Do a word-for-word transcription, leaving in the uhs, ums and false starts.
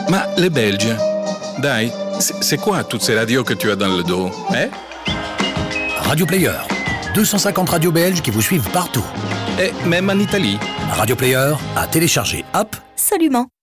Ma les Belges, dai, c'est c'est quoi toutes ces radios que tu as dans le dos, hein? Radio Player, deux cent cinquante radios belges qui vous suivent partout. Et même en Italie. Radio Player, à télécharger app. Absolument.